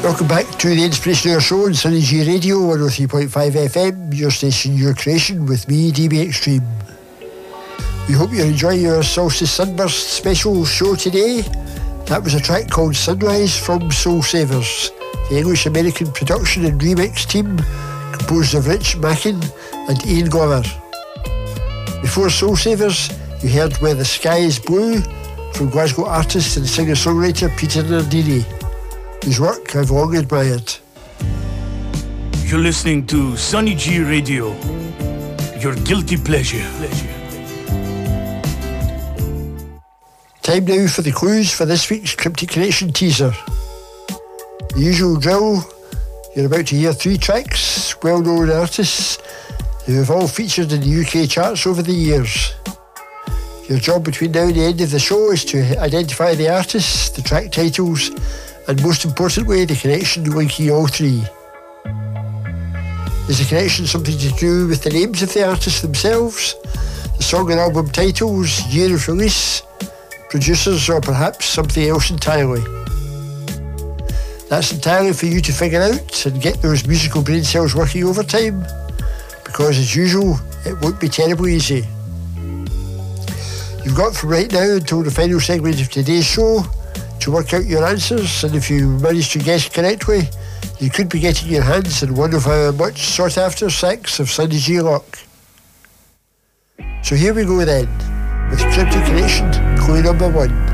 Welcome back to the Inspiration Hour Show on Sunny G Radio 103.5 FM, your station, your creation, with me, DB Extreme. We hope you're enjoying your Solstice Sunburst special show today. That was a track called Sunrise from Soul Savers, the English-American production and remix team composed of Rich Mackin and Ian Glover. Before Soul Savers, you heard Where the Sky is Blue from Glasgow artist and singer-songwriter Peter Nardini, whose work I've long admired. You're listening to Sunny G Radio, your guilty pleasure. Time now for the clues for this week's Cryptic Connection teaser. The usual drill, you're about to hear 3 tracks, well-known artists who have all featured in the UK charts over the years. Your job between now and the end of the show is to identify the artists, the track titles, and most importantly, the connection linking all 3. Is the connection something to do with the names of the artists themselves, the song and album titles, year of release, producers, or perhaps something else entirely? That's entirely for you to figure out and get those musical brain cells working overtime, because as usual, it won't be terribly easy. You've got from right now until the final segment of today's show to work out your answers, and if you manage to guess correctly, you could be getting your hands on one of our much sought after sacks of Sunny G Lock. So here we go then, with Cryptic Connection, clue number 1.